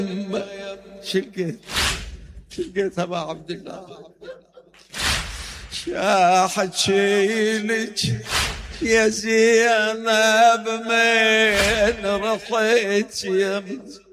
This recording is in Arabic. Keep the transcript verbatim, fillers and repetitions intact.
يمه شلقيت شلقيت ابا عبد الله شاحت شيلك يا زينب من رحيت يمه